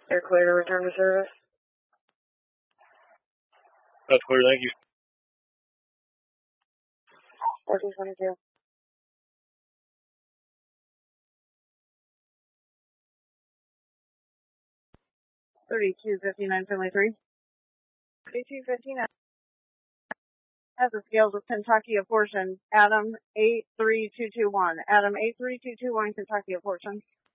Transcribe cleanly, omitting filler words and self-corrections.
You're clear to return to service. That's clear, thank you. 1422. 3259 Finley 3. 3259 has the scales of Kentucky apportioned. Adam 83221. Adam 83221 Kentucky apportioned.